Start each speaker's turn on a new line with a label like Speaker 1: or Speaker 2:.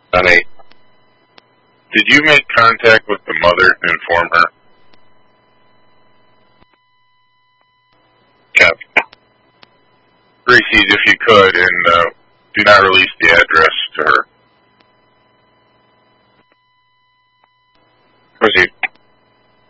Speaker 1: Honey, did you make contact with the mother to inform her? Cap. Reese, if you could, and do not release the address to her.